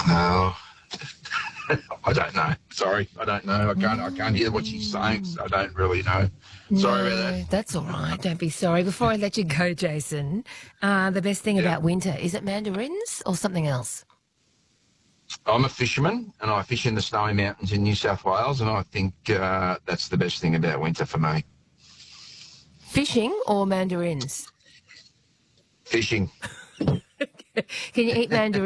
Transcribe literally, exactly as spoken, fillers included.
No. I don't know. Sorry, I don't know. I can't. I can't hear what she's saying. So I don't really know. Sorry about that. No, that's all right. Don't be sorry. Before I let you go, Jason, uh, the best thing Yeah. about winter, is it mandarins or something else? I'm a fisherman, and I fish in the Snowy Mountains in New South Wales, and I think uh, that's the best thing about winter for me. Fishing or mandarins? Fishing. Can you eat mandarins?